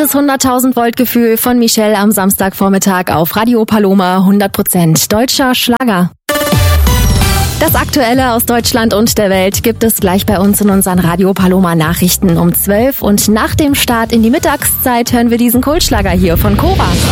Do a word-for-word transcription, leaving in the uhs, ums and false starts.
Dieses hunderttausend Volt Gefühl von Michelle am Samstagvormittag auf Radio Paloma, hundert Prozent deutscher Schlager. Das Aktuelle aus Deutschland und der Welt gibt es gleich bei uns in unseren Radio Paloma Nachrichten um zwölf und nach dem Start in die Mittagszeit hören wir diesen Kultschlager hier von Cora.